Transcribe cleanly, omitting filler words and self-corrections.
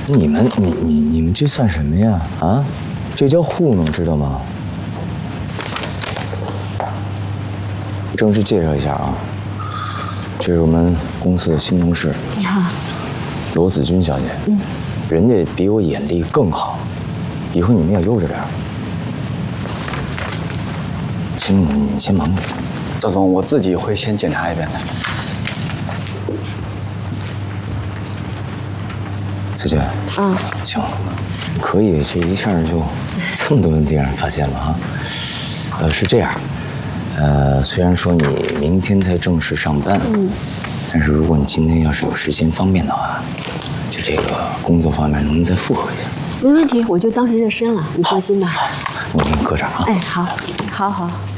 你们这算什么呀？啊，这叫糊弄，知道吗？正式介绍一下啊，这是我们公司的新同事。 你好， 罗子君小姐。人家比我眼力更好，以后你们要悠着点。行，你先忙着。 窦总，我自己会先检查一遍的。 子君。行，可以，这一下就这么多问题让人发现了啊。是这样，虽然说你明天才正式上班，但是如果你今天要是有时间方便的话，就这个工作方面能不能再复合一下？ 没问题，我就当是热身了，你放心吧。 我给你搁这儿啊。 哎，好，好，好。